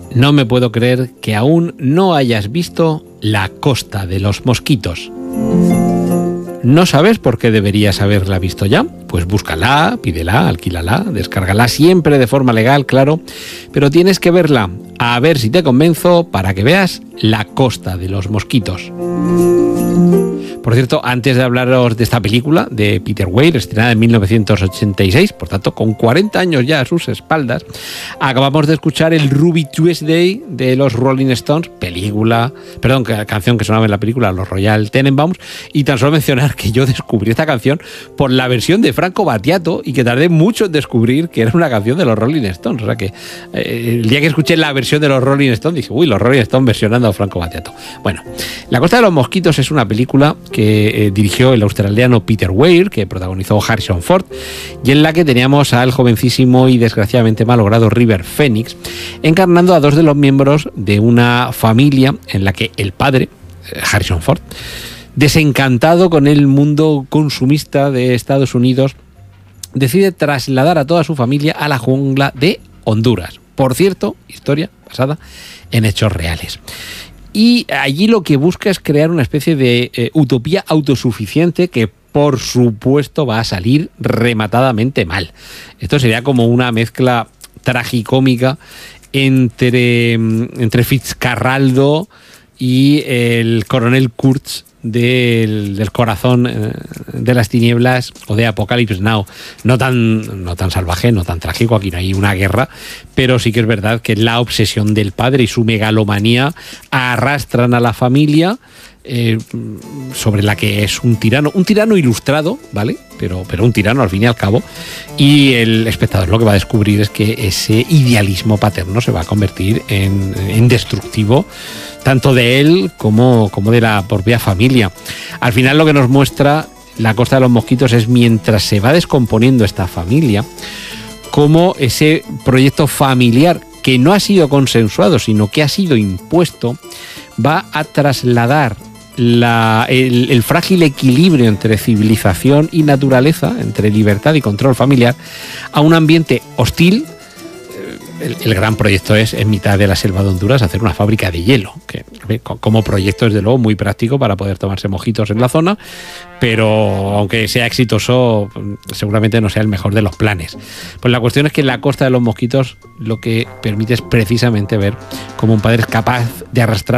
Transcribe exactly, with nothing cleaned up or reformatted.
No me puedo creer que aún no hayas visto La Costa de los Mosquitos. ¿No sabes por qué deberías haberla visto ya? Pues búscala, pídela, alquílala, descárgala siempre de forma legal, claro, pero tienes que verla, a ver si te convenzo, para que veas La Costa de los Mosquitos. Por cierto, antes de hablaros de esta película de Peter Weir, estrenada en mil novecientos ochenta y seis, por tanto con cuarenta años ya a sus espaldas, acabamos de escuchar el Ruby Tuesday de los Rolling Stones, película, perdón, canción que sonaba en la película Los Royal Tenenbaums, y tan solo mencionar que yo descubrí esta canción por la versión de Franco Battiato y que tardé mucho en descubrir que era una canción de los Rolling Stones. O sea que eh, el día que escuché la versión de los Rolling Stones dije, uy, los Rolling Stones versionando a Franco Battiato. Bueno, La Costa de los Mosquitos es una película que eh, dirigió el australiano Peter Weir, que protagonizó Harrison Ford, y en la que teníamos al jovencísimo y desgraciadamente malogrado River Phoenix encarnando a dos de los miembros de una familia en la que el padre, eh, Harrison Ford, desencantado con el mundo consumista de Estados Unidos, decide trasladar a toda su familia a la jungla de Honduras. Por cierto, historia basada en hechos reales. Y allí lo que busca es crear una especie de eh, utopía autosuficiente que, por supuesto, va a salir rematadamente mal. Esto sería como una mezcla tragicómica entre, entre Fitzcarraldo y el coronel Kurtz del, del corazón eh, de las tinieblas o de Apocalypse Now. No tan, no tan salvaje, no tan trágico, aquí no hay una guerra, pero sí que es verdad que la obsesión del padre y su megalomanía arrastran a la familia, eh, sobre la que es un tirano, un tirano ilustrado, ¿vale? Pero, pero un tirano al fin y al cabo, y el espectador lo que va a descubrir es que ese idealismo paterno se va a convertir en, en destructivo, tanto de él como, como de la propia familia. Al final lo que nos muestra La Costa de los Mosquitos es, mientras se va descomponiendo esta familia, cómo ese proyecto familiar que no ha sido consensuado, sino que ha sido impuesto, va a trasladar La, el, el frágil equilibrio entre civilización y naturaleza, entre libertad y control familiar, a un ambiente hostil. El, el gran proyecto es, en mitad de la selva de Honduras, hacer una fábrica de hielo, que como proyecto es de luego muy práctico para poder tomarse mojitos en la zona, pero aunque sea exitoso, seguramente no sea el mejor de los planes. Pues la cuestión es que La Costa de los Mosquitos lo que permite es precisamente ver cómo un padre es capaz de arrastrar